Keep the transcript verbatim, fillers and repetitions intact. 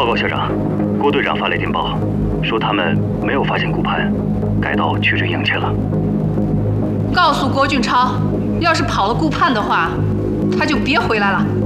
报告校长，郭队长发来电报，说他们没有发现顾盼，改道去追营去了。 告诉郭俊超，要是跑了顾盼的话，他就别回来了。